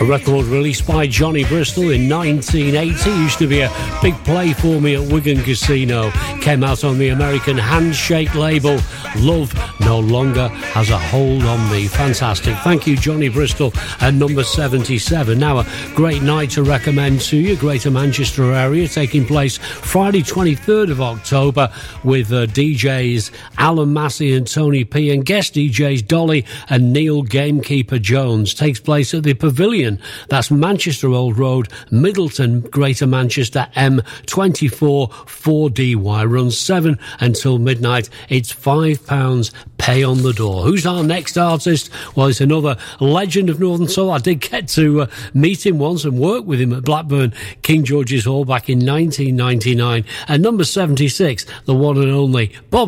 A record released by Johnny Bristol in 1980. Used to be a big play for me at Wigan Casino. Came out on the American Handshake label. Love No Longer Has a Hold on Me. Fantastic. Thank you, Johnny Bristol, at number 77. Now, a great night to recommend to you. Greater Manchester area, taking place Friday 23rd of October with DJs Alan Massey and Tony P and guest DJs Dolly and Neil Gamekeeper Jones. Takes place at the Pavilion. That's Manchester Old Road, Middleton, Greater Manchester, M24 4DY. Runs 7 until midnight. It's £5 pay on the door. Who's our next artist? Well, it's another legend of Northern Soul. I did get to meet him once and work with him at Blackburn King George's Hall back in 1999. And number 76, the one and only Bob